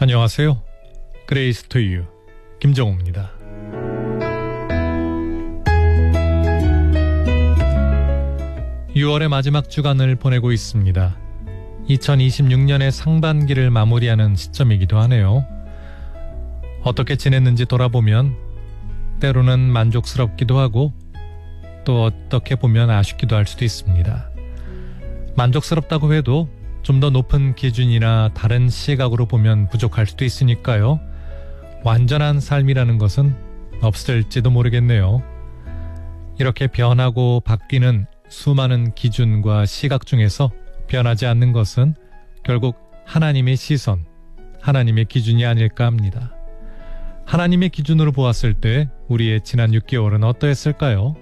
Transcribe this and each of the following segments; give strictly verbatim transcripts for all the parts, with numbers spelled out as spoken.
안녕하세요. 그레이스 투 유 김정우입니다. 유월의 마지막 주간을 보내고 있습니다. 이천이십육 년의 상반기를 마무리하는 시점이기도 하네요. 어떻게 지냈는지 돌아보면 때로는 만족스럽기도 하고 또 어떻게 보면 아쉽기도 할 수도 있습니다. 만족스럽다고 해도 좀 더 높은 기준이나 다른 시각으로 보면 부족할 수도 있으니까요. 완전한 삶이라는 것은 없을지도 모르겠네요. 이렇게 변하고 바뀌는 수많은 기준과 시각 중에서 변하지 않는 것은 결국 하나님의 시선, 하나님의 기준이 아닐까 합니다. 하나님의 기준으로 보았을 때 우리의 지난 육 개월은 어떠했을까요?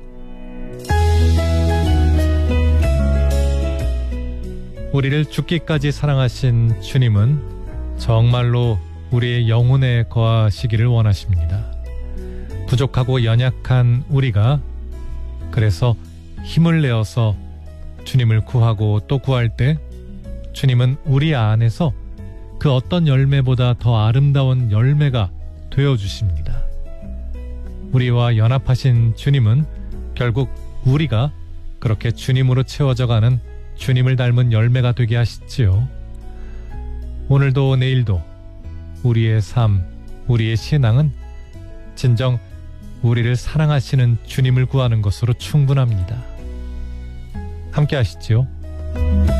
우리를 죽기까지 사랑하신 주님은 정말로 우리의 영혼에 거하시기를 원하십니다. 부족하고 연약한 우리가 그래서 힘을 내어서 주님을 구하고 또 구할 때 주님은 우리 안에서 그 어떤 열매보다 더 아름다운 열매가 되어주십니다. 우리와 연합하신 주님은 결국 우리가 그렇게 주님으로 채워져가는 주님을 닮은 열매가 되게 하시지요. 오늘도 내일도 우리의 삶, 우리의 신앙은 진정 우리를 사랑하시는 주님을 구하는 것으로 충분합니다. 함께 하시지요.